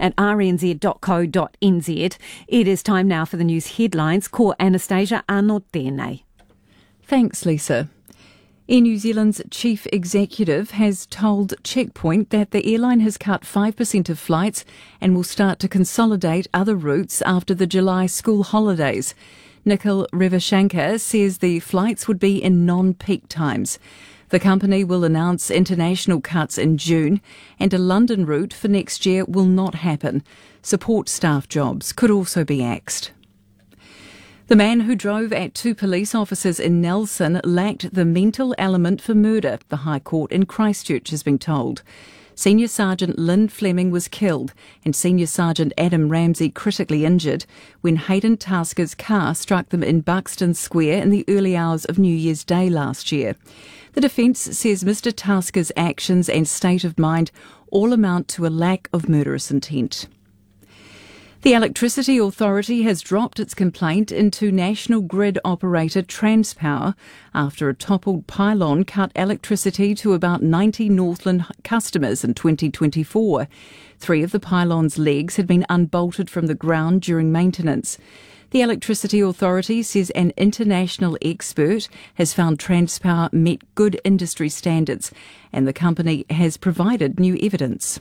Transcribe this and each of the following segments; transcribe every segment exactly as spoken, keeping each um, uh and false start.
at r n z dot co dot n z. It is time now for the news headlines. Ko Anastasia Arnold tēnei. Thanks, Lisa. Air New Zealand's chief executive has told Checkpoint that the airline has cut five percent of flights and will start to consolidate other routes after the July school holidays. Nikhil Ravishankar says the flights would be in non-peak times. The company will announce international cuts in June, and a London route for next year will not happen. Support staff jobs could also be axed. The man who drove at two police officers in Nelson lacked the mental element for murder, the High Court in Christchurch has been told. Senior Sergeant Lynn Fleming was killed and Senior Sergeant Adam Ramsey critically injured when Hayden Tasker's car struck them in Buxton Square in the early hours of New Year's Day last year. The defence says Mister Tasker's actions and state of mind all amount to a lack of murderous intent. The Electricity Authority has dropped its complaint into national grid operator Transpower after a toppled pylon cut electricity to about ninety Northland customers in twenty twenty-four. Three of the pylon's legs had been unbolted from the ground during maintenance. The Electricity Authority says an international expert has found Transpower met good industry standards, and the company has provided new evidence.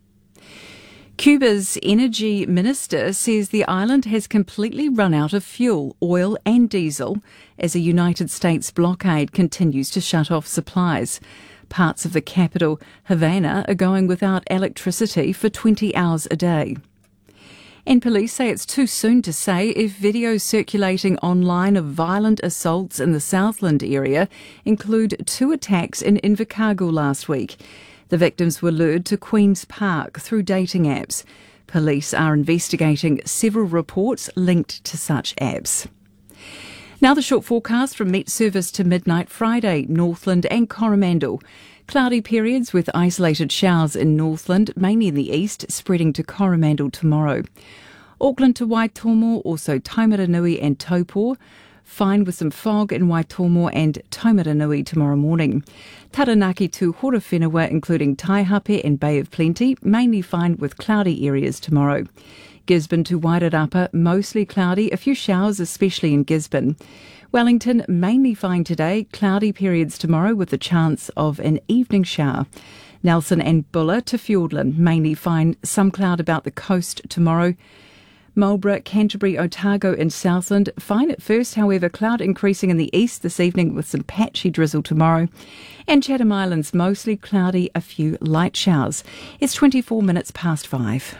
Cuba's energy minister says the island has completely run out of fuel, oil and diesel as a United States blockade continues to shut off supplies. Parts of the capital, Havana, are going without electricity for twenty hours a day. And police say it's too soon to say if videos circulating online of violent assaults in the Southland area include two attacks in Invercargill last week. The victims were lured to Queen's Park through dating apps. Police are investigating several reports linked to such apps. Now the short forecast from Met Service to midnight Friday, Northland and Coromandel. Cloudy periods with isolated showers in Northland, mainly in the east, spreading to Coromandel tomorrow. Auckland to Waitomo, also Taumaranui and Taupō. Fine with some fog in Waitomo and Taumaranui tomorrow morning. Taranaki to Horowhenua, including Taihape and Bay of Plenty, mainly fine with cloudy areas tomorrow. Gisborne to Wairarapa, mostly cloudy, a few showers especially in Gisborne. Wellington, mainly fine today, cloudy periods tomorrow with the chance of an evening shower. Nelson and Buller to Fiordland, mainly fine, some cloud about the coast tomorrow. Marlborough, Canterbury, Otago and Southland. Fine at first, however, cloud increasing in the east this evening with some patchy drizzle tomorrow. And Chatham Islands, mostly cloudy, a few light showers. It's twenty-four minutes past five.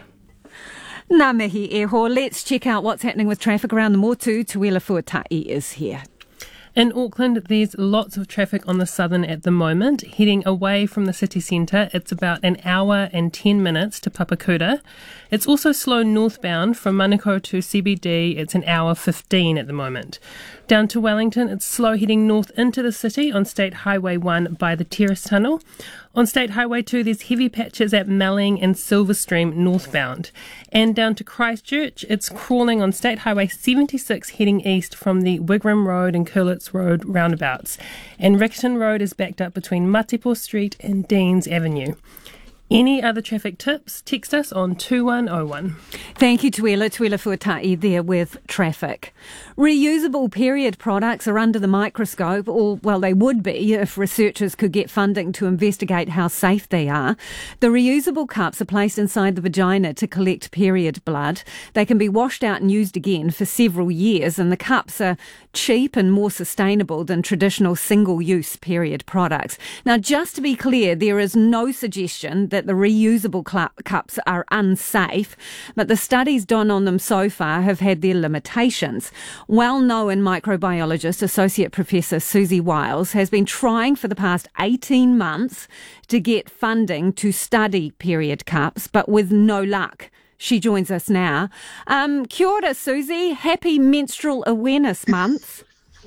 Ngā mihi e ho. Let's check out what's happening with traffic around the Motu. Tuila Fuatai is here. In Auckland, there's lots of traffic on the southern at the moment. Heading away from the city centre, it's about an hour and ten minutes to Papakura. It's also slow northbound from Manukau to C B D. It's an hour fifteen at the moment. Down to Wellington, it's slow heading north into the city on State Highway one by the Terrace Tunnel. On State Highway two, there's heavy patches at Melling and Silverstream northbound. And down to Christchurch, it's crawling on State Highway seventy-six heading east from the Wigram Road and Curlitz Road roundabouts. And Rickerton Road is backed up between Matipo Street and Deans Avenue. Any other traffic tips, text us on two one oh one. Thank you, Tuila. Tuila Fuatai there with traffic. Reusable period products are under the microscope, or, well, they would be if researchers could get funding to investigate how safe they are. The reusable cups are placed inside the vagina to collect period blood. They can be washed out and used again for several years, and the cups are cheap and more sustainable than traditional single-use period products. Now, just to be clear, there is no suggestion that that the reusable cl- cups are unsafe, but the studies done on them so far have had their limitations. Well-known microbiologist, Associate Professor Susie Wiles, has been trying for the past eighteen months to get funding to study period cups, but with no luck. She joins us now. Um, kia ora, Susie. Happy Menstrual Awareness Month.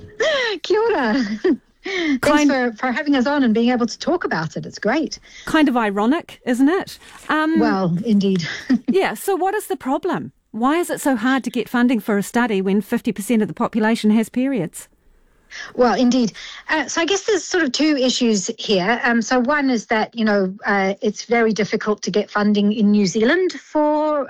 Kia ora. Thanks kind, for, for having us on and being able to talk about it. It's great. Kind of ironic, isn't it? Um, well, indeed. yeah, so what is the problem? Why is it so hard to get funding for a study when fifty percent of the population has periods? Well, indeed. Uh, so I guess there's sort of two issues here. Um, so one is that, you know, uh, it's very difficult to get funding in New Zealand for